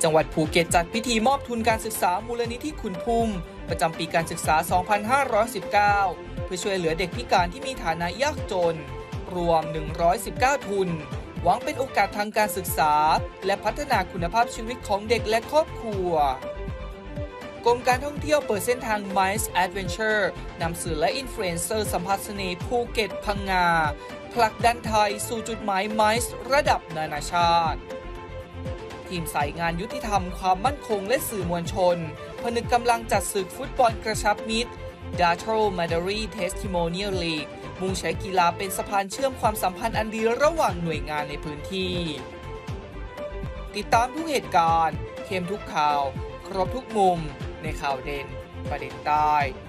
จังหวัดภูเก็ตจัดพิธีมอบทุนการศึกษามูลนิธิขุนพุ่มประจำปีการศึกษา 2519 เพื่อช่วยเหลือเด็กพิการที่มีฐานะยากจนรวม 119 ทุนหวังเป็นโอกาสทางการศึกษาและพัฒนาคุณภาพชีวิตของเด็กและครอบครัวกรมการท่องเที่ยวเปิดเส้นทาง MICE Adventure นำสื่อและอินฟลูเอนเซอร์สัมผัสเสน่ห์ภูเก็ตพังงาผลักดันไทยสู่จุดหมาย MICE ระดับนานาชาติทีมสายงานยุติธรรมความมั่นคงและสื่อมวลชนผนึกกำลังจัดศึกฟุตบอลกระชับมิตร Dato Madari Testimonial League มุ่งใช้กีฬาเป็นสะพานเชื่อมความสัมพันธ์อันดีระหว่างหน่วยงานในพื้นที่ติดตามทุกเหตุการณ์เข้มทุกข่าวครบทุกมุมในข่าวเด่นประเด็นใต้